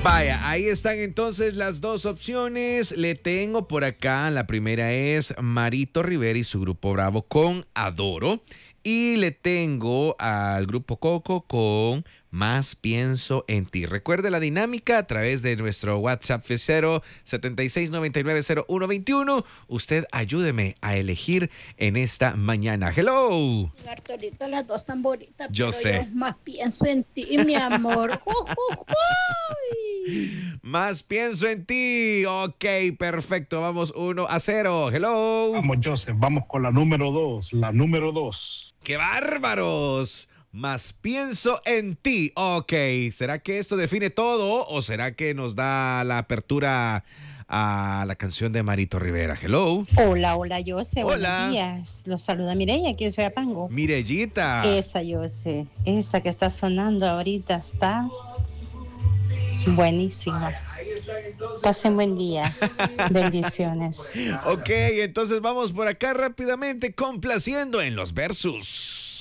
Vaya, ahí están entonces las dos opciones. Le tengo por acá, la primera es Marito Rivera y su grupo Bravo con Adoro. Y le tengo al grupo Coco con Más Pienso en Ti. Recuerde la dinámica a través de nuestro WhatsApp F0 76990121. Usted ayúdeme a elegir en esta mañana. Hello. Arturito, las dos tan bonitas, Yo pero sé. yo más pienso en ti, mi amor. Más pienso en ti. Ok, perfecto. Vamos 1-0. Hello. Vamos, Joseph, vamos con la número 2. La número 2. ¡Qué bárbaros! Más pienso en ti. Ok, ¿será que esto define todo o será que nos da la apertura a la canción de Marito Rivera? Hello. Hola, Jose. Hola. Buenos días. Los saluda Mireya, aquí en Soyapango. Mirellita. Esa, Jose. Esa que está sonando ahorita está buenísima. Pasen buen día. Bendiciones. Ok, entonces vamos por acá rápidamente complaciendo en los versus.